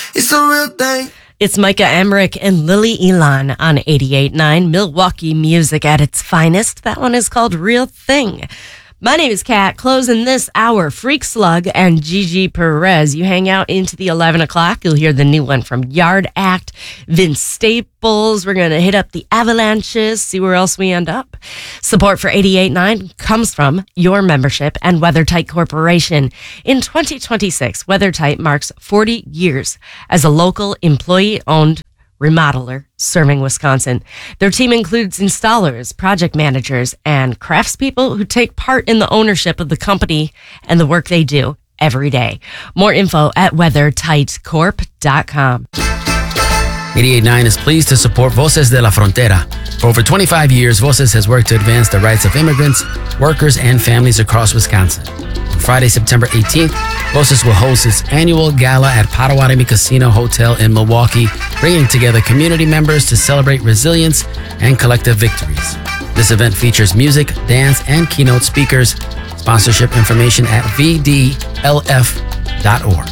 It's a real thing. It's Micah Emmerich and Lily Elon on 88.9, Milwaukee music at its finest. That one is called Real Thing. My name is Kat. Closing this hour, Freak Slug and Gigi Perez. You hang out into the 11 o'clock. You'll hear the new one from Yard Act, Vince Staples. We're going to hit up the Avalanches, see where else we end up. Support for 88.9 comes from your membership and WeatherTight Corporation. In 2026, WeatherTight marks 40 years as a local employee-owned remodeler serving Wisconsin. Their team includes installers, project managers, and craftspeople who take part in the ownership of the company and the work they do every day. More info at weathertightcorp.com. 88.9 is pleased to support Voces de la Frontera. For over 25 years, Voces has worked to advance the rights of immigrants, workers, and families across Wisconsin. On Friday, September 18th, Voces will host its annual gala at Potawatomi Casino Hotel in Milwaukee, bringing together community members to celebrate resilience and collective victories. This event features music, dance, and keynote speakers. Sponsorship information at vdlf.org.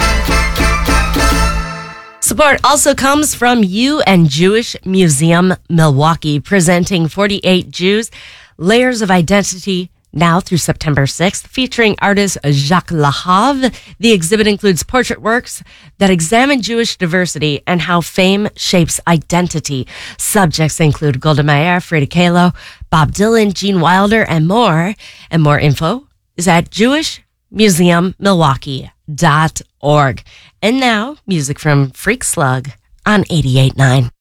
Support also comes from You and Jewish Museum Milwaukee, presenting 48 Jews, Layers of Identity, now through September 6th, featuring artist Jacques Lahav. The exhibit includes portrait works that examine Jewish diversity and how fame shapes identity. Subjects include Golda Meir, Frida Kahlo, Bob Dylan, Gene Wilder, and more. And more info is at jewishmuseummilwaukee.org. And now, music from Freak Slug on 88.9.